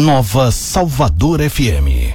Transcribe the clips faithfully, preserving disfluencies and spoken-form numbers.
Nova Salvador F M.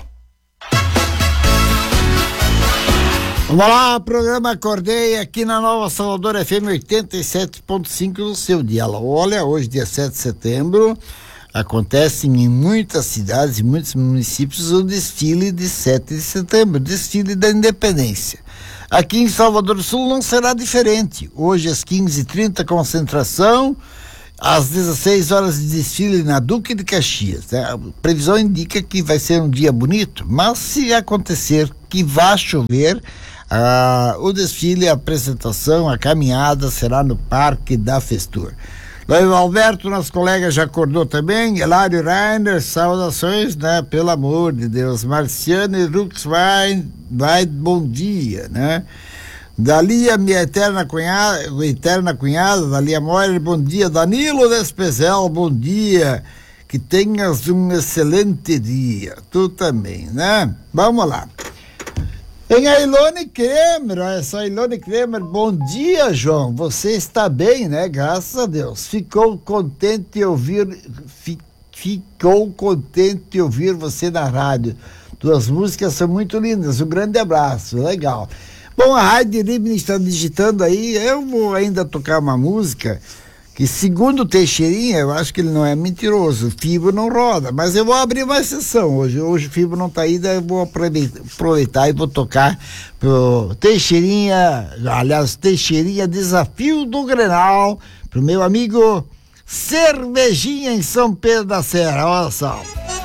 Vamos lá, programa Acordei aqui na Nova Salvador F M oitenta e sete ponto cinco no seu diálogo. Olha, hoje dia sete de setembro acontece em muitas cidades e muitos municípios o desfile de sete de setembro, desfile da Independência. Aqui em Salvador do Sul não será diferente. Hoje às quinze e trinta concentração, às dezesseis horas de desfile na Duque de Caxias. Né? A previsão indica que vai ser um dia bonito, mas se acontecer que vá chover, ah, o desfile, a apresentação, a caminhada será no Parque da Festur. Luiz Alberto, nosso colega, já acordou também. Hilário Reiner, saudações, né? Pelo amor de Deus. Marciano e Rux vai, vai, bom dia, né? Dalia, minha eterna cunhada, eterna cunhada, Dalia Moira, bom dia. Danilo Despezel, bom dia. Que tenhas um excelente dia. Tu também, né? Vamos lá. Tem a Ilone Kremer, olha só, Ilone Kremer, bom dia, João, você está bem, né, graças a Deus, ficou contente de ouvir, fi, ficou contente de ouvir você na rádio, tuas músicas são muito lindas, um grande abraço, legal. Bom, a Rádio Libni está digitando aí, eu vou ainda tocar uma música que, segundo o Teixeirinha, eu acho que ele não é mentiroso, o Fibo não roda, mas eu vou abrir uma sessão hoje, hoje o Fibo não tá aí, daí eu vou aproveitar, aproveitar e vou tocar pro Teixeirinha, aliás, Teixeirinha Desafio do Grenal, pro meu amigo Cervejinha em São Pedro da Serra, olha só.